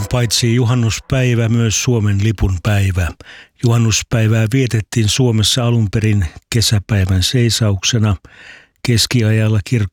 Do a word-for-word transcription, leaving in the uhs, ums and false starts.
paitsi juhannuspäivä myös Suomen lipun päivä. Juhannuspäivää vietettiin Suomessa alun perin kesäpäivän seisauksena. Keskiajalla kirkko